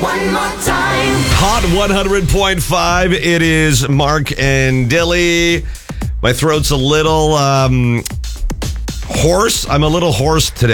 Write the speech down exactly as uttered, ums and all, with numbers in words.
One more time. Hot one hundred point five. It is Mark and Dilly. My throat's a little um, hoarse. I'm a little hoarse today.